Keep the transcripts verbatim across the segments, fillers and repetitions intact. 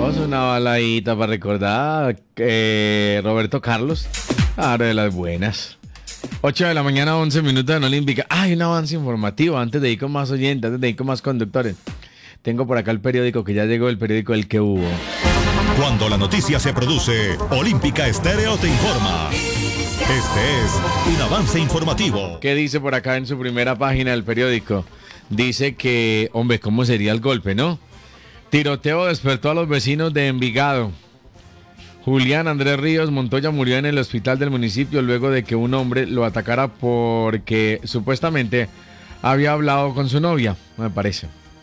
Dios, una baladita para recordar. Eh, Roberto Carlos, ahora de las buenas. ocho de la mañana, once minutos en Olímpica. Hay un avance informativo antes de ir con más oyentes, antes de ir con más conductores. Tengo por acá el periódico que ya llegó, el periódico El que hubo. Cuando la noticia se produce, Olímpica Estéreo te informa. Este es un avance informativo. ¿Qué dice por acá en su primera página del periódico? Dice que, hombre, ¿cómo sería el golpe, no? Tiroteo despertó a los vecinos de Envigado. Julián Andrés Ríos Montoya murió en el hospital del municipio luego de que un hombre lo atacara porque supuestamente había hablado con su novia, me parece.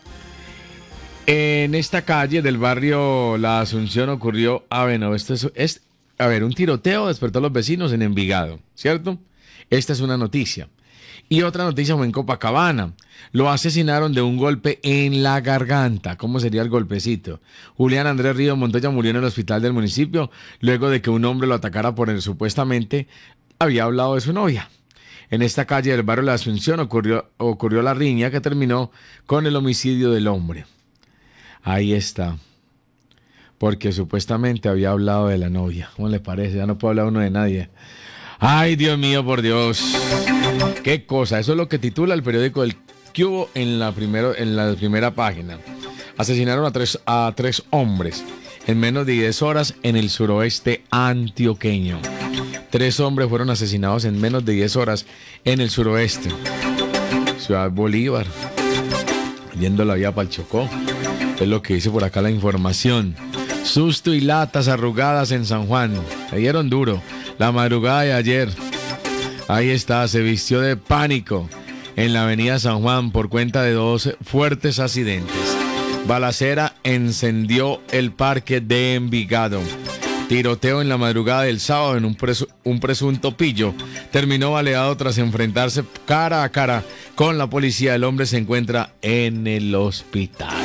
En esta calle del barrio La Asunción ocurrió, a ver, no, esto es, es, a ver, un tiroteo despertó a los vecinos en Envigado, ¿cierto? Esta es una noticia. Y otra noticia fue en Copacabana. Lo asesinaron de un golpe en la garganta. ¿Cómo sería el golpecito? Julián Andrés Ríos Montoya murió en el hospital del municipio luego de que un hombre lo atacara por el supuestamente había hablado de su novia. En esta calle del barrio La Asunción ocurrió, ocurrió la riña que terminó con el homicidio del hombre. Ahí está. Porque supuestamente había hablado de la novia. ¿Cómo le parece? Ya no puede hablar uno de nadie. Ay, Dios mío, por Dios. Qué cosa. Eso es lo que titula el periódico El que hubo en la, primero, en la primera página. Asesinaron a tres, a tres hombres en menos de diez horas en el suroeste antioqueño. Tres hombres fueron asesinados en menos de diez horas en el suroeste. Ciudad Bolívar. Yendo la vía para el Chocó. Es lo que dice por acá la información. Susto y latas arrugadas en San Juan. Le dieron duro. La madrugada de ayer. Ahí está, se vistió de pánico en la avenida San Juan por cuenta de dos fuertes accidentes. Balacera encendió el parque de Envigado. Tiroteo en la madrugada del sábado en un, presu- un presunto pillo. Terminó baleado tras enfrentarse cara a cara con la policía. El hombre se encuentra en el hospital.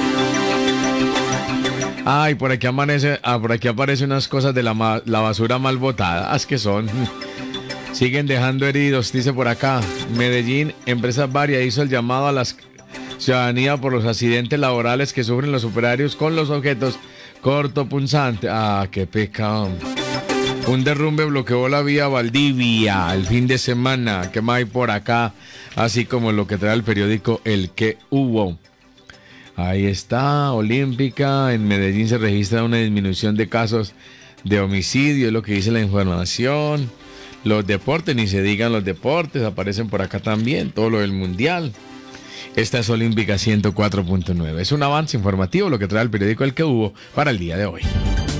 Ay, por aquí amanece, ah, por aquí aparecen unas cosas de la, ma- la basura mal botada. ¿Qué son? Siguen dejando heridos, dice por acá. Medellín, empresas varias hizo el llamado a la ciudadanía por los accidentes laborales que sufren los operarios con los objetos cortopunzantes. Ah, qué pecado. Un derrumbe bloqueó la vía Valdivia el fin de semana. ¿Qué más hay por acá? Así como lo que trae el periódico El que hubo. Ahí está, Olímpica. En Medellín se registra una disminución de casos de homicidio, es lo que dice la información. Los deportes, ni se digan los deportes, aparecen por acá también, todo lo del mundial. Esta es Olímpica ciento cuatro punto nueve. Es un avance informativo lo que trae el periódico El que hubo para el día de hoy.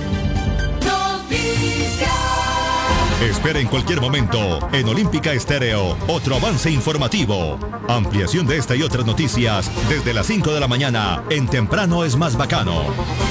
Espera en cualquier momento en Olímpica Estéreo otro avance informativo. Ampliación de esta y otras noticias desde las cinco de la mañana en Temprano es más bacano.